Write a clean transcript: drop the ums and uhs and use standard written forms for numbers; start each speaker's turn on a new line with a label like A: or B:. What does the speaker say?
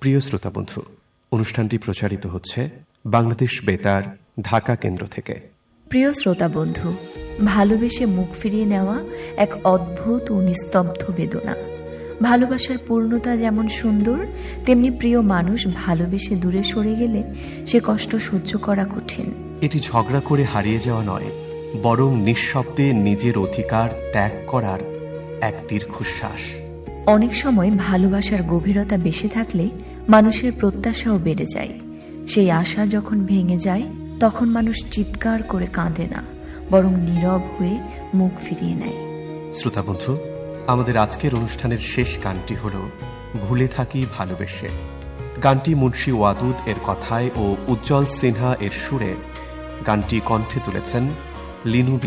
A: প্রিয় শ্রোতা বন্ধু, অনুষ্ঠানটি প্রচারিত হচ্ছে বাংলাদেশ বেতার ঢাকা কেন্দ্র থেকে।
B: প্রিয় শ্রোতা বন্ধু, ভালোবেসে মুখ ফিরিয়ে নেওয়া এক অদ্ভুত ও নিস্তব্ধ বেদনা। ভালোবাসার পূর্ণতা যেমন সুন্দর, তেমনি প্রিয় মানুষ ভালোবেসে দূরে সরে গেলে সে কষ্ট সহ্য করা কঠিন।
A: এটি ঝগড়া করে হারিয়ে যাওয়া নয়, বরং নিঃশব্দে নিজের অধিকার ত্যাগ করার এক দীর্ঘশ্বাস।
B: অনেক সময় ভালোবাসার গভীরতা বেশি থাকলে মানুষের প্রত্যাশাও বেড়ে যায়। সেই আশা যখন ভেঙে যায়, তখন মানুষ চিৎকার করে কাঁদে না, বরং নীরব হয়ে মুখ ফিরিয়ে নেয়।
A: শ্রোতা বন্ধু, আমাদের আজকের অনুষ্ঠানের শেষ গানটি হল ভুলে থাকি ভালোবেসে। গানটি মুন্সি ওয়াদুদ এর কথায় ও উজ্জ্বল সিনহা এর সুরে গানটি কণ্ঠে তুলেছেন লিনু।